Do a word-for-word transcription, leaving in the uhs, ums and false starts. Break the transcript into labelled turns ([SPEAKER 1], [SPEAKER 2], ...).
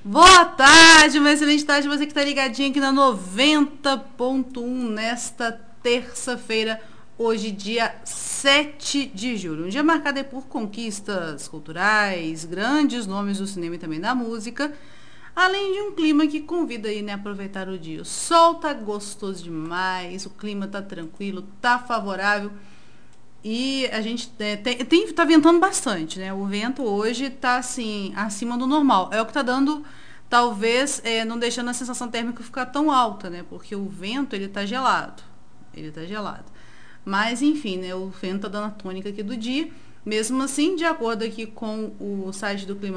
[SPEAKER 1] Boa tarde, uma excelente tarde, você que está ligadinho aqui na noventa ponto um nesta terça-feira, hoje dia sete de julho. Um dia marcado por conquistas culturais, grandes nomes do cinema e também da música, além de um clima que convida aí, né, a aproveitar o dia. O sol tá gostoso demais, o clima tá tranquilo, tá favorável. E a gente é, tem, tem, tá ventando bastante, né? O vento hoje tá assim, acima do normal. É o que tá dando, talvez, é, não deixando a sensação térmica ficar tão alta, né? Porque o vento, ele tá gelado. Ele tá gelado. Mas, enfim, né? O vento tá dando a tônica aqui do dia. Mesmo assim, de acordo aqui com o site do Clima